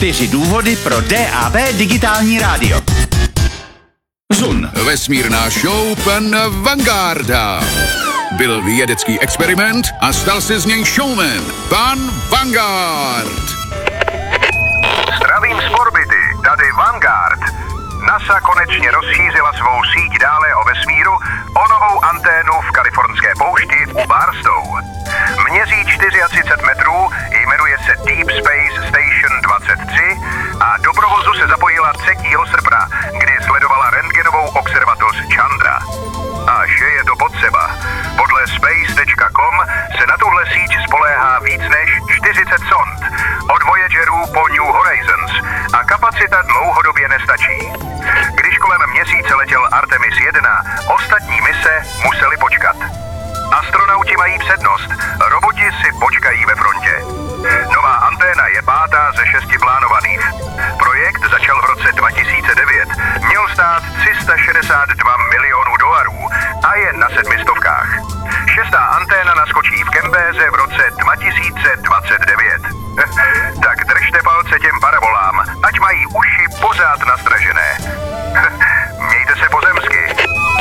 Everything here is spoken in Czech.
4 důvody pro DAB digitální rádio. Zun. Vesmírná show pan Vangarda. Byl vědecký experiment a stal se z něj showman. Pan Vanguard. Zdravím z orbity, tady Vanguard. NASA konečně rozšířila svou síť dále o vesmíru o novou anténu v kalifornské poušti u Barstow. Měří 34 metrů, jmenuje se Deep Space Station 23 a do provozu se zapojila 3. srpna, kdy sledovala rentgenovou observatoř Chandra. A že je to potřeba. Podle space.com se na tuhle síť spoléhá víc než 40 sond, od Voyagerů po New Horizons a kapacita dlouhodobě nestačí. Když kolem měsíce letěl Artemis 1, ostatní mise museli počkat. Astronauti mají přednost, roboti si počkají ve frontě. Nová anténa je 5. ze 6 plánovaných. Projekt začal v roce 2009, měl stát $362 milionů a je na 700. 6. anténa naskočí v Kembéze v roce 2029. Tak